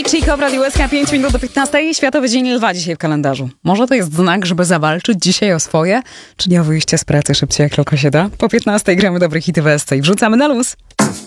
Chico w Radiu SK, 5 minut do 15. Światowy Dzień Lwa dzisiaj w kalendarzu. Może to jest znak, żeby zawalczyć dzisiaj o swoje, czyli o wyjście z pracy szybciej jak tylko się da? Po 15 gramy dobre hity w SC i wrzucamy na luz.